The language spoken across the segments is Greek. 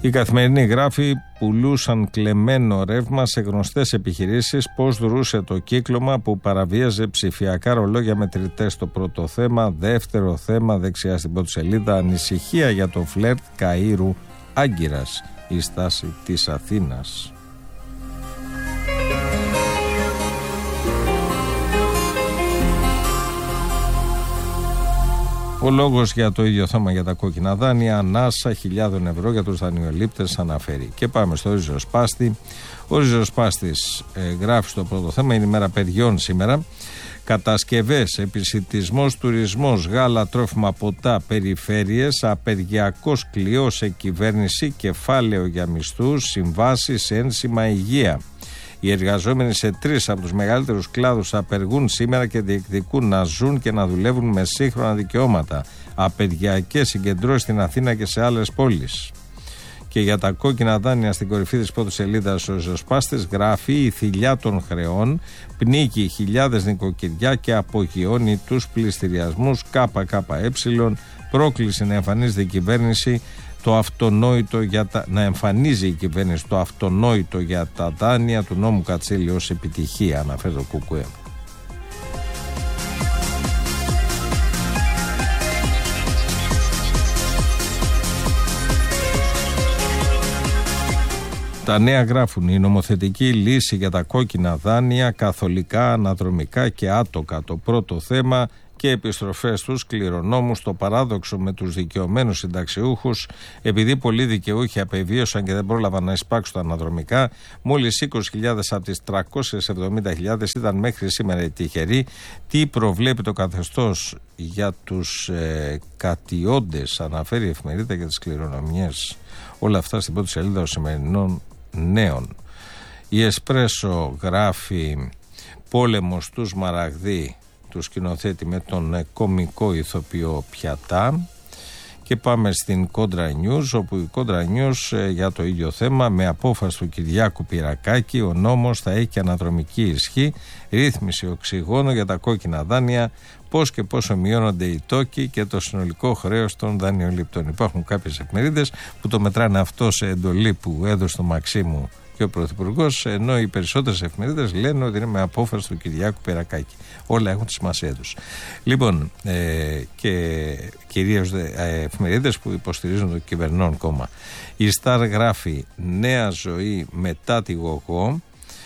Η Καθημερινή γράφει: πουλούσαν κλεμμένο ρεύμα σε γνωστές επιχειρήσεις. Πώς δρούσε το κύκλωμα που παραβίαζε ψηφιακά ρολόγια μετρητές. Το πρώτο θέμα. Δεύτερο θέμα, δεξιά στην πρώτη σελίδα: ανησυχία για το φλερτ Καΐρου Άγκυρας. Η στάση της Αθήνας. Ο λόγος για το ίδιο θέμα για τα κόκκινα δάνεια, ανάσα χιλιάδων ευρώ για τους δανειολήπτες, αναφέρει. Και πάμε στο ριζοσπάστη. Ο ριζοσπάστης γράφει στο πρώτο θέμα, είναι η μέρα παιδιών σήμερα. Κατασκευές, επισιτισμός, τουρισμός, γάλα, τρόφιμα, ποτά, περιφέρειες, απεργιακός κλειός σε κυβέρνηση, κεφάλαιο για μισθούς, συμβάσεις, ένσημα, υγεία. Οι εργαζόμενοι σε 3 από τους μεγαλύτερους κλάδους απεργούν σήμερα και διεκδικούν να ζουν και να δουλεύουν με σύγχρονα δικαιώματα. Απεργιακές συγκεντρώσεις στην Αθήνα και σε άλλες πόλεις. Και για τα κόκκινα δάνεια στην κορυφή της πρώτης σελίδας ο ριζοσπάστης γράφει: η θηλιά των χρεών πνίγει χιλιάδες νοικοκυριά και απογειώνει τους πληστηριασμούς. ΚΚΕ, πρόκληση να εμφανίζεται η κυβέρνηση το αυτονόητο να εμφανίζει η κυβέρνηση το αυτονόητο για τα δάνεια του νόμου Κατσίλη ως επιτυχία, αναφέρει το ΚΚΕ. Τα νέα γράφουν: η νομοθετική λύση για τα κόκκινα δάνεια, καθολικά, αναδρομικά και άτοκα. Το πρώτο θέμα και επιστροφές στους κληρονόμους, το παράδοξο με τους δικαιωμένους συνταξιούχους. Επειδή πολλοί δικαιούχοι απεβίωσαν και δεν πρόλαβαν να εισπράξουν τα αναδρομικά, μόλις 20.000 από τις 370.000 ήταν μέχρι σήμερα οι τυχεροί. Τι προβλέπει το καθεστώς για τους κατιόντες, αναφέρει η εφημερίδα, για τις κληρονομιές. Όλα αυτά στην πρώτη σελίδα των σημερινών νέων. Η Εσπρέσο γράφει: πόλεμος του Σμαραγδί, του σκηνοθέτη με τον κομικό ηθοποιό Πιατά. Και πάμε στην Κόντρα News, όπου η Κόντρα News για το ίδιο θέμα, με απόφαση του Κυριάκου Πυρακάκη, ο νόμος θα έχει αναδρομική ισχύ, ρύθμιση οξυγόνο για τα κόκκινα δάνεια, πώς και πόσο μειώνονται οι τόκοι και το συνολικό χρέος των δανειολήπτων. Υπάρχουν κάποιες εφημερίδες που το μετράνε αυτό σε εντολή που έδωσε το Μαξίμου και ο Πρωθυπουργός, ενώ οι περισσότερες εφημερίδες λένε ότι είναι με απόφαση του Κυριάκου Πυρακάκη. Όλα έχουν τη σημασία τους. Λοιπόν, και κυρίως εφημερίδες που υποστηρίζουν το κυβερνών κόμμα. Η Σταρ γράφει: νέα ζωή μετά τη Γογό.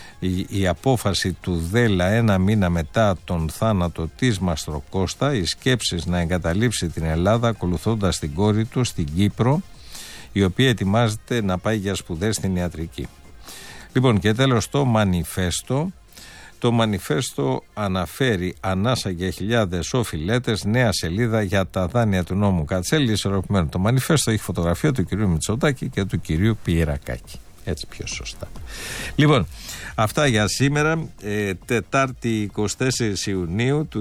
Η απόφαση του Δέλα ένα μήνα μετά τον θάνατο της Μαστροκώστα, οι σκέψεις να εγκαταλείψει την Ελλάδα ακολουθώντας την κόρη του στην Κύπρο, η οποία ετοιμάζεται να πάει για σπουδές στην ιατρική. Λοιπόν, και τέλος το Μανιφέστο. Το Μανιφέστο αναφέρει ανάσα για χιλιάδες οφειλέτες, νέα σελίδα για τα δάνεια του νόμου Κατσέλη, ισορροπημένο. Το Μανιφέστο έχει φωτογραφία του κυρίου Μητσοτάκη και του κυρίου Πυρακάκη. Έτσι πιο σωστά. Λοιπόν, αυτά για σήμερα, Τετάρτη 24 Ιουνίου του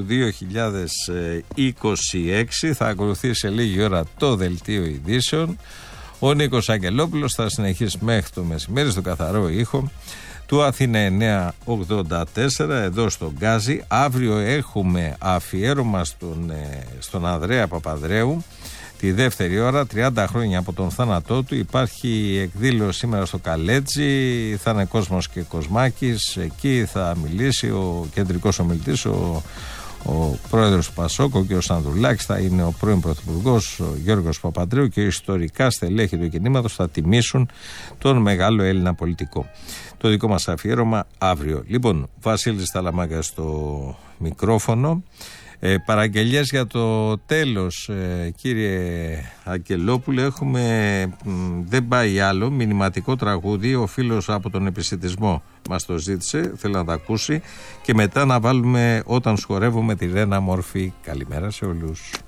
2026. Θα ακολουθήσει σε λίγη ώρα το Δελτίο Ειδήσεων. Ο Νίκος Αγγελόπουλος θα συνεχίσει μέχρι το μεσημέρι στο καθαρό ήχο του Αθήνα 984 εδώ στον Γκάζι. Αύριο έχουμε αφιέρωμα στον Ανδρέα Παπανδρέου τη δεύτερη ώρα, 30 χρόνια από τον θάνατό του. Υπάρχει εκδήλωση σήμερα στο Καλέτζι, θα είναι Κόσμος και Κοσμάκης. Εκεί θα μιλήσει ο κεντρικός ομιλητής, ο πρόεδρος του ΠΑΣΟΚ, ο κ. Σανδουλάκης, θα είναι ο πρώην πρωθυπουργός, ο Γιώργος Παπανδρέου, και οι ιστορικά στελέχη του κινήματος θα τιμήσουν τον μεγάλο Έλληνα πολιτικό. Το δικό μας αφιέρωμα αύριο. Λοιπόν, Βασίλης Ταλαμάγκα στο μικρόφωνο. Παραγγελιές για το τέλος, κύριε Αγγελόπουλε. Έχουμε «Δεν πάει άλλο», μηνυματικό τραγούδι. Ο φίλος από τον επισιτισμό μας το ζήτησε, θέλει να το ακούσει. Και μετά να βάλουμε «Όταν σχορεύουμε» τη Ρένα Μόρφη. Καλημέρα σε όλους.